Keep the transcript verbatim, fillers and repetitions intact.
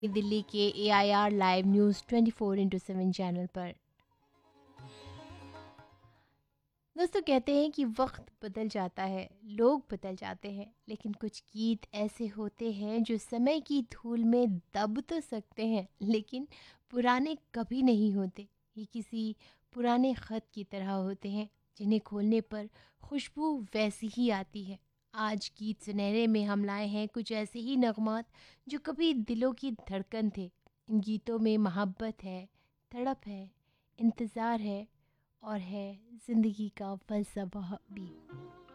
दिल्ली के ए I R live news twenty four into seven channel पर। दोस्तों, कहते हैं कि वक्त बदल जाता है, लोग बदल जाते हैं, लेकिन कुछ गीत ऐसे होते हैं जो समय की धूल में दब तो सकते हैं, लेकिन पुराने कभी नहीं होते। ये किसी पुराने खत की तरह होते हैं जिन्हें खोलने पर खुशबू वैसी ही आती है। आज गीत सुनहरे में हम लाए हैं कुछ ऐसे ही नगमात जो कभी दिलों की धड़कन थे। इन गीतों में मोहब्बत है, तड़प है, इंतज़ार है और है ज़िंदगी का फ़लसफ़ा भी।